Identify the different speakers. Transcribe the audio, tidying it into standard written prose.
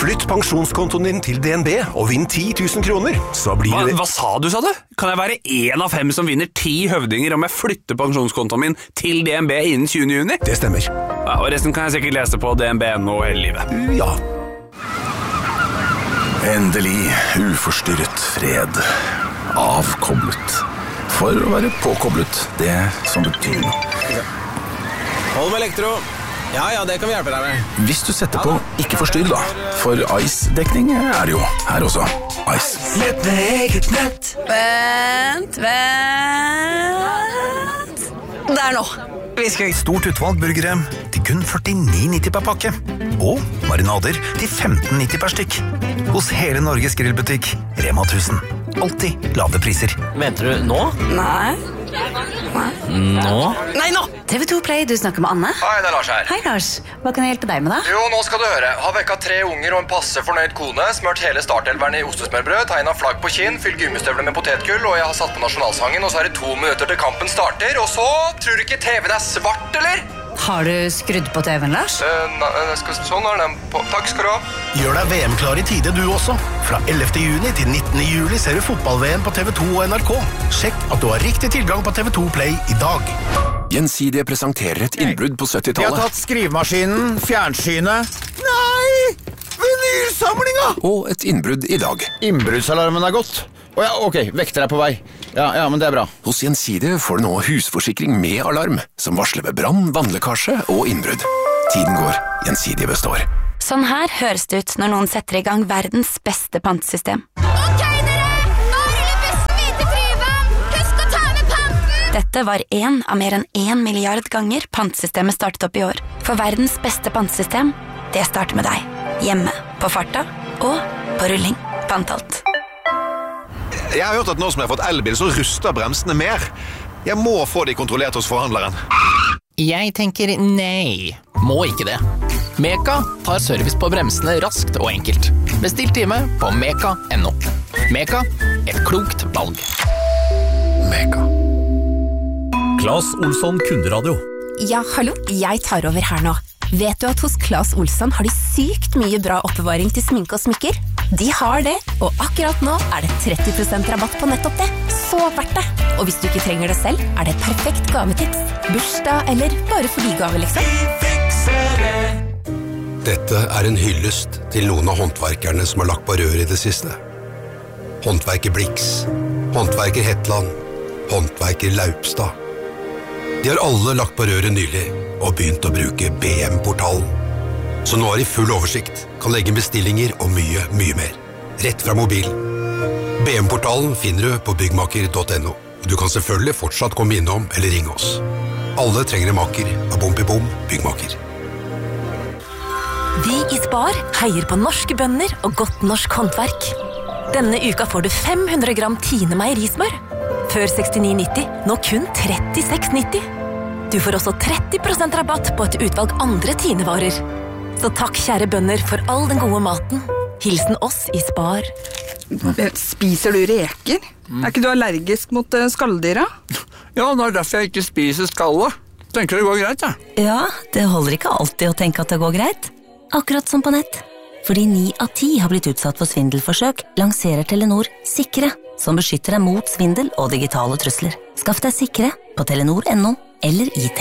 Speaker 1: Flytt pensjonskontoen din til DNB og vinn 10 000 kroner. Så blir det...
Speaker 2: Hva sa du? Kan jeg være 1 av 5 som vinner 10 høvdinger om jeg flytter pensjonskontoen min til DNB innen 20. juni?
Speaker 1: Det stemmer.
Speaker 2: Ja, og resten kan jeg sikkert lese på DNB.no hele livet.
Speaker 1: Ja. Endelig uforstyrret fred. Avkoblet. For å være påkoblet, det som betyr noe.
Speaker 3: Hold med elektro. Ja, det kan vi hjelpe deg med.
Speaker 1: Hvis du setter på ikke forstyrr da, for Ice-dekning er det jo her også. Ice.
Speaker 4: Nett med eget nett.
Speaker 5: Vent. Der nå.
Speaker 6: Stort utvalg burgere til kun 49,90 per pakke. Og marinader til 15,90 per stykk. Hos hele Norges grillbutikk, Rema 1000. Alltid lave priser.
Speaker 3: Venter du nå?
Speaker 5: Nei.
Speaker 3: Nå?
Speaker 5: Nei, nå!
Speaker 7: TV2 Play, du snakker med Anne.
Speaker 8: Hei, det er Lars her.
Speaker 7: Hei, Lars. Hva kan jeg hjelpe deg med da?
Speaker 8: Jo, nå skal du høre. Har vekka 3 unger og en passe fornøyd kone, smørt hele startelveren i ostesmørbrød, tegnet flagg på kinn, fylt gummistøvler med potetgull, og jeg har satt på nasjonalsangen, og så er det 2 minutter til kampen starter, og så tror du ikke TV-en er svart, eller?
Speaker 7: Har du skrudd på TV-en, Lars?
Speaker 8: Sånn er den på. Takk skal du ha.
Speaker 6: Gjør deg VM-klar i tide du også. Fra 11. juni til 19. juli ser du fotball-VM på TV2 og NRK. Sjekk at du har riktig tilgang på TV2 Play i dag.
Speaker 1: Gjensidige presenterer et innbrudd på 70-tallet.
Speaker 3: Jeg har tatt skrivemaskinen, fjernsynet. Nei! Vinylsamlinga!
Speaker 1: Og et innbrudd i dag.
Speaker 3: Innbruddsalarmen er gått. Ok, vekter er på vei. Ja, men det er bra.
Speaker 1: Hos Gjensidige får du nå husforsikring med alarm, som varsler ved brann, vannlekkasje og innbrudd. Tiden går, Gjensidige består.
Speaker 9: Sånn her høres det ut når noen setter i gang verdens beste pantesystem.
Speaker 10: Ok, dere! Nå ruller bussen videre til Tryvann! Husk å ta med panten!
Speaker 9: Dette var en av mer enn 1 milliard ganger pantesystemet startet opp i år. For verdens beste pantesystem, det starter med deg. Hjemme, på farta og på rulling. Pantalt.
Speaker 11: Jeg har hørt at nå som jeg har fått elbil, så ruster bremsene mer. Jeg må få de kontrollert hos forhandleren.
Speaker 12: Jeg tenker nei. Må ikke det. Meka tar service på bremsene raskt og enkelt. Bestill time på meka.no. Meka, et klokt valg.
Speaker 1: Meka.
Speaker 13: Claes Olsson Kunderadio.
Speaker 14: Ja, hallo, jeg tar over her nå. Vet du at hos Claes Olsson har de sykt mye bra oppbevaring til sminke og smykker? De har det, og akkurat nå er det 30% rabatt på nettopp det. Så verdt det. Og hvis du ikke trenger det selv, er det et perfekt gavetips. Bursdag eller bare fordi-gave, liksom. Vi fikser det.
Speaker 15: Dette er en hyllest til noen av håndverkerne som har lagt på rør i det siste. Håndverker Blix, håndverker Hetland, håndverker Laupstad. De har alle lagt på røret nylig og begynt å bruke BM-portalen. Så nå har de full oversikt, kan legge bestillinger og mye, mye mer. Rett fra mobilen. BM-portalen finner du på byggmaker.no. Du kan selvfølgelig fortsatt komme innom eller ringe oss. Alle trenger en maker av Bom Byggmaker.
Speaker 14: Vi i Spar heier på norske bønder og godt norsk håndverk. Denne uka får du 500 gram Tine meierismør. Før 69,90, nå kun 36,90. Du får også 30% rabatt på et utvalg andre Tine-varer. Så takk, kjære bønder, for all den gode maten. Hilsen oss i Spar.
Speaker 16: Spiser du reker? Er ikke du allergisk mot skalldyra?
Speaker 2: Ja, det er derfor jeg ikke spiser skallet. Tenker det går greit, ja.
Speaker 7: Ja, det holder ikke alltid å tenke at det går greit. Akkurat som på nett. Fordi 9 av 10 har blitt utsatt for svindelforsøk, lanserer Telenor Sikre, som beskytter deg mot svindel og digitale trusler. Skaff deg Sikre på telenor.no eller i